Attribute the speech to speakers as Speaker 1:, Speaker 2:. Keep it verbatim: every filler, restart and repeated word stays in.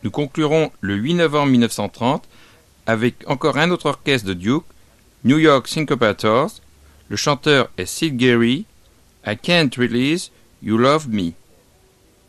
Speaker 1: Nous conclurons le huit novembre mille neuf cent trente avec encore un autre orchestre de Duke, New York Syncopators. Le chanteur est Sid Gary. I Can't Release You Love Me.